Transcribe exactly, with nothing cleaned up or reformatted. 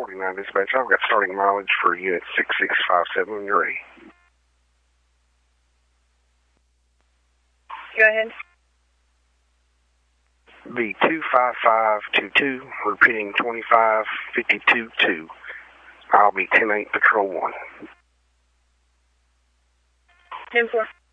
forty-nine dispatch. I've got starting mileage for unit six six five seven when you're ready. Go ahead. The two five five two two, repeating twenty-five fifty-two two. I'll be ten eight Patrol one. ten four.